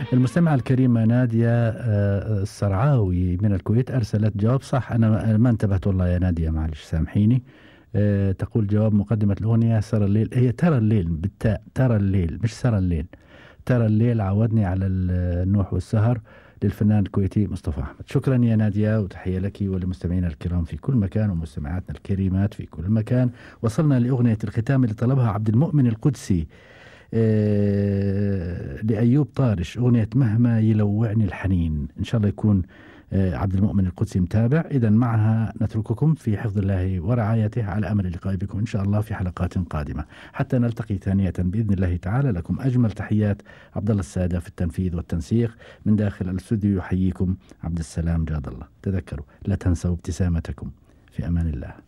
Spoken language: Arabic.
المستمعة الكريمة نادية السرعاوي من الكويت أرسلت جواب صح. أنا ما انتبهت والله يا نادية، معلش سامحيني. تقول جواب مقدمة الأغنية سرى الليل، هي ترى الليل بالتاء، ترى الليل مش سرى الليل. ترى الليل عودني على النوح والسهر للفنان الكويتي مصطفى أحمد. شكرا يا نادية، وتحية لك ولمستمعينا الكرام في كل مكان ومستمعاتنا الكريمات في كل مكان. وصلنا لأغنية الختام اللي طلبها عبد المؤمن القدسي لأيوب طارش، أغنية مهما يلوعني الحنين. إن شاء الله يكون عبد المؤمن القدسي متابع. إذا معها نترككم في حفظ الله ورعايته، على أمل اللقاء بكم إن شاء الله في حلقات قادمة حتى نلتقي ثانية بإذن الله تعالى. لكم أجمل تحيات عبد الله السادة في التنفيذ والتنسيق. من داخل الاستوديو يحييكم عبد السلام جاد الله. تذكروا لا تنسوا ابتسامتكم. في أمان الله.